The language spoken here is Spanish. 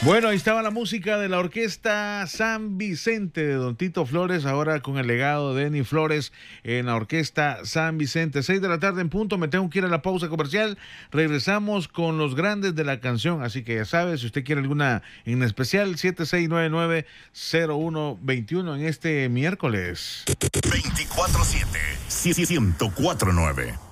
Bueno, ahí estaba la música de la orquesta San Vicente de Don Tito Flores, ahora con el legado de Eni Flores en la orquesta San Vicente. 6 de la tarde en punto, me tengo que ir a la pausa comercial. Regresamos con los grandes de la canción, así que ya sabes, si usted quiere alguna en especial, 7699-0121 en este miércoles. 24/7, 104.9.